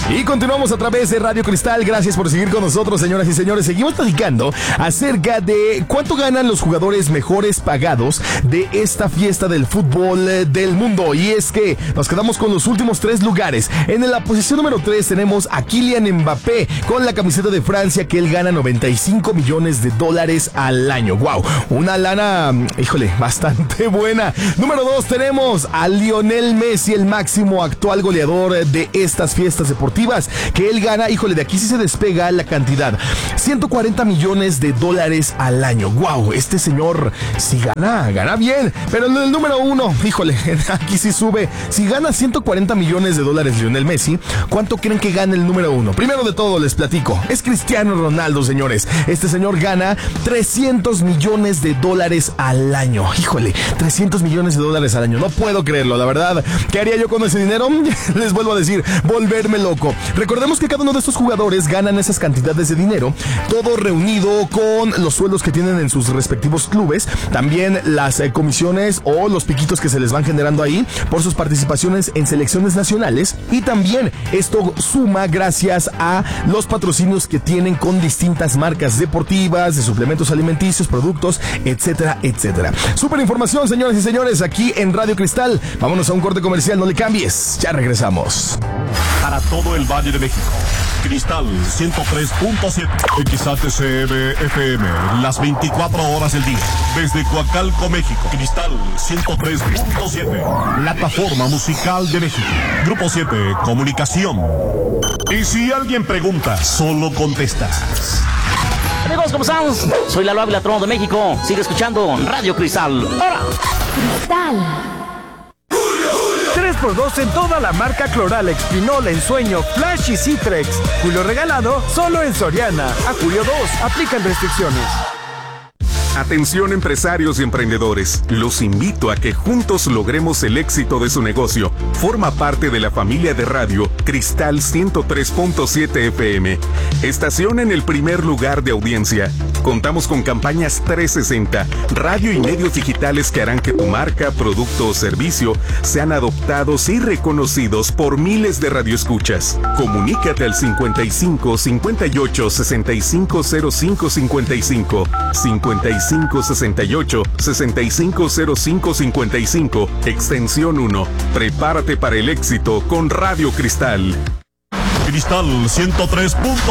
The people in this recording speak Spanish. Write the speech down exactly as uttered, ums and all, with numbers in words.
Y continuamos a través de Radio Cristal. Gracias por seguir con nosotros, señoras y señores. Seguimos platicando acerca de cuánto ganan los jugadores mejores pagados de esta fiesta del fútbol del mundo. Y es que nos quedamos con los últimos tres lugares. En la posición número tres tenemos a Kylian Mbappé con la camiseta de Francia, que él gana noventa y cinco millones de dólares al año. ¡Wow! Una lana, híjole, bastante buena. Número dos tenemos a Lionel Messi, el máximo actual goleador de estas fiestas deportivas, que él gana, híjole, de aquí sí se despega la cantidad, ciento cuarenta millones de dólares al año. ¡Wow! Este señor sí gana, gana bien. Pero en el número uno, híjole, aquí sí sube. Si gana ciento cuarenta millones de dólares Lionel Messi, ¿cuánto creen que gana el número uno? Primero de todo les platico, es Cristiano Ronaldo, señores. Este señor gana trescientos millones de dólares al año. Híjole, trescientos millones de dólares al año. No puedo creerlo, la verdad. ¿Qué haría yo con ese dinero? Les vuelvo a decir, volverme loco. Recordemos que cada uno de estos jugadores ganan esas cantidades de dinero, todo reunido con los sueldos que tienen en sus respectivos clubes, también las eh, comisiones o los piquitos que se les van generando ahí por sus participaciones en selecciones nacionales, y también esto suma gracias a los patrocinios que tienen con distintas marcas deportivas, de suplementos alimenticios, productos, etcétera, etcétera. Súper información, señores y señores, aquí en Radio Cristal. Vámonos a un corte comercial, no le cambies, ya regresamos. Para todo el Valle de México, Cristal ciento tres punto siete, X H C M F M, las veinticuatro horas del día. Desde Coacalco, México, Cristal ciento tres punto siete, plataforma musical de México. Grupo siete, comunicación. Y si alguien pregunta, solo contestas. Amigos, ¿cómo están? Soy Lalo Ávila, Trono de México. Sigue escuchando Radio Cristal. ¡Ahora! Cristal. tres por dos en toda la marca Cloralex, Pinol, Ensueño, Flash y Citrex. Julio regalado solo en Soriana. A julio dos, aplican restricciones. Atención empresarios y emprendedores, los invito a que juntos logremos el éxito de su negocio. Forma parte de la familia de radio Cristal ciento tres punto siete F M, estación en el primer lugar de audiencia. Contamos con campañas trescientos sesenta, radio y medios digitales que harán que tu marca, producto o servicio sean adoptados y reconocidos por miles de radioescuchas. Comunícate al cincuenta y cinco, cincuenta y ocho, sesenta y cinco cero cinco cincuenta y cinco, cincuenta y cinco sesenta y ocho, sesenta y cinco cero cinco cincuenta y cinco, extensión uno. Prepárate para el éxito con Radio Cristal. Cristal ciento tres punto